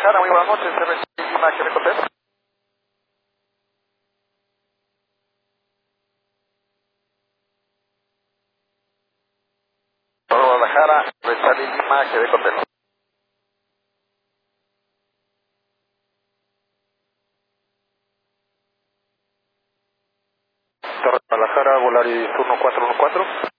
Guadalajara, muy buenas noches, Lima, ¿qué me contesta? Guadalajara, Charlie Lima, ¿qué me contesta? Guadalajara, Volaris 1414.